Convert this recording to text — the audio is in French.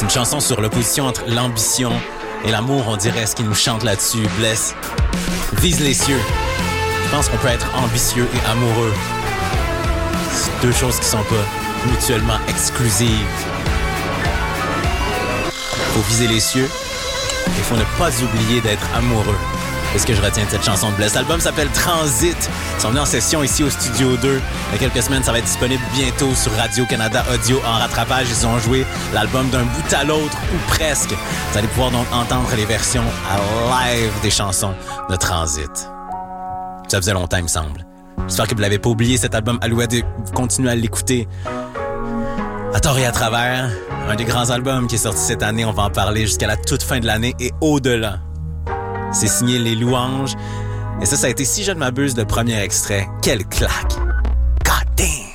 C'est une chanson sur l'opposition entre l'ambition et l'amour, on dirait, ce qui nous chante là-dessus. Bless. Vise les cieux. Je pense qu'on peut être ambitieux et amoureux. C'est deux choses qui sont pas mutuellement exclusives. Faut viser les cieux. Il faut ne pas oublier d'être amoureux. C'est ce que je retiens de cette chanson de Bless. L'album s'appelle Transit. Ils sont venus en session ici au Studio 2. Il y a quelques semaines, ça va être disponible bientôt sur Radio-Canada Audio en rattrapage. Ils ont joué l'album d'un bout à l'autre, ou presque. Vous allez pouvoir donc entendre les versions à live des chansons de Transit. Ça faisait longtemps, il me semble. J'espère que vous l'avez pas oublié, cet album Alouette, et vous continuez à l'écouter. À tort et à travers, un des grands albums qui est sorti cette année, on va en parler jusqu'à la toute fin de l'année et au-delà. C'est signé Les Louanges. Et ça a été, si je ne m'abuse, le premier extrait. Quelle claque! God damn!